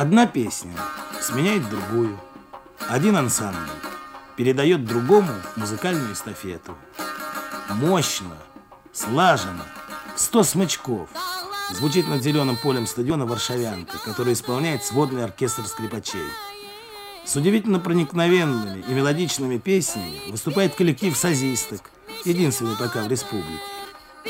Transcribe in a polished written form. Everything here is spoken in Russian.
Одна песня сменяет другую. Один ансамбль передает другому музыкальную эстафету. Мощно, слаженно, в 100 смычков звучит над зеленым полем стадиона «Варшавянка», который исполняет сводный оркестр скрипачей. С удивительно проникновенными и мелодичными песнями выступает коллектив сазисток, единственный пока в республике.